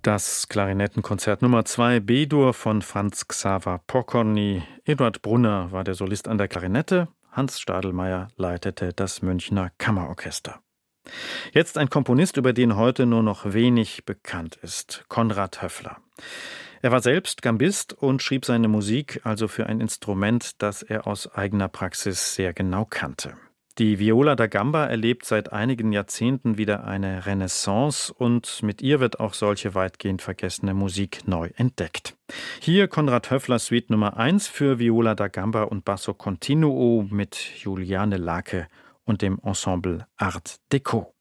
Das Klarinettenkonzert Nummer 2 B-Dur von Franz Xaver Pokorny. Eduard Brunner war der Solist an der Klarinette, Hans Stadelmeier leitete das Münchner Kammerorchester. Jetzt ein Komponist, über den heute nur noch wenig bekannt ist, Konrad Höffler. Er war selbst Gambist und schrieb seine Musik also für ein Instrument, das er aus eigener Praxis sehr genau kannte. Die Viola da Gamba erlebt seit einigen Jahrzehnten wieder eine Renaissance und mit ihr wird auch solche weitgehend vergessene Musik neu entdeckt. Hier Konrad Höffler Suite Nummer 1 für Viola da Gamba und Basso Continuo mit Juliane Lake und dem Ensemble Art Deco.